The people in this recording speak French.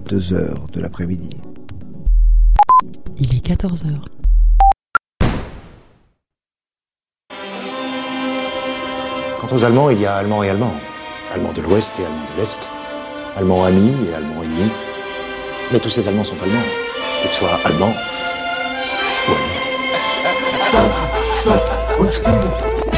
2 heures de l'après-midi. Il est 14 heures. Quant aux Allemands, il y a Allemands et Allemands. Allemands de l'Ouest et Allemands de l'Est. Allemands amis et Allemands ennemis. Mais tous ces Allemands sont Allemands. Qu'ils soient Allemands ou Allemands. Stoff und Spiele.